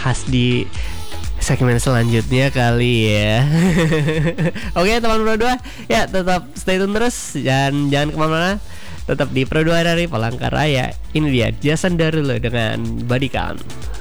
bahas di segmen selanjutnya kali ya. Oke teman Pro 2, ya tetap stay tune terus dan jangan kemana-mana. Tetap di Pro 2 dari Palangkaraya. Ini dia Jason Derulo dengan Body Count.